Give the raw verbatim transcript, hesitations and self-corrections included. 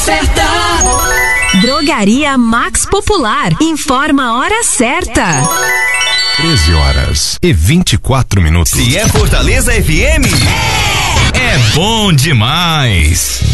certa. Drogaria Max Popular. Informa a hora certa. treze horas e vinte e quatro minutos. Se é Fortaleza F M, é, é bom demais.